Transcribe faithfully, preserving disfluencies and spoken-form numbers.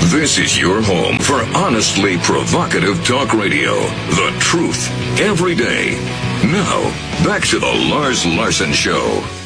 This is your home for honestly provocative talk radio. The truth every day. Now, back to the Lars Larson Show.